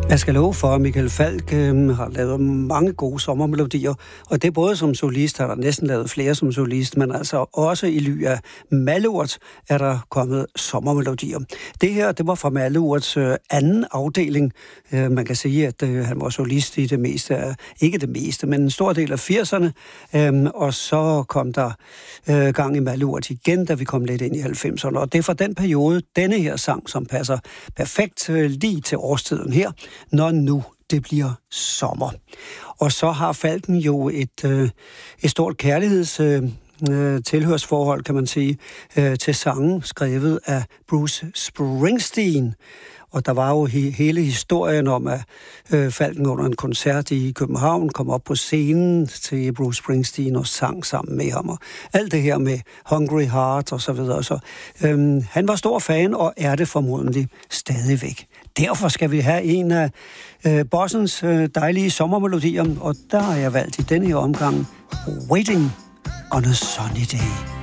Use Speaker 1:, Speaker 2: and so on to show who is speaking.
Speaker 1: Jeg skal love for, at Michael Falch har lavet mange gode sommermelodier, og det er både som solist, har der næsten lavet flere som solist, men altså også i ly af Malurt er der kommet sommermelodier. Det her, det var fra Malurts anden afdeling. Man kan sige, at han var solist i det meste, ikke det meste, men en stor del af 80'erne, og så kom der gang i Malurt igen, da vi kom lidt ind i 90'erne, og det er fra den periode, denne her sang, som passer perfekt lige til årstiden her, når nu det bliver sommer. Og så har Falken jo et stort tilhørsforhold, kan man sige, til sangen skrevet af Bruce Springsteen. Og der var jo hele historien om, at Falken under en koncert i København kom op på scenen til Bruce Springsteen og sang sammen med ham. Og alt det her med Hungry Heart og så videre. Så, han var stor fan og er det formodentlig stadigvæk. Derfor skal vi have en af Bossens dejlige sommermelodier, og der har jeg valgt i denne her omgang Waiting on a Sunny Day.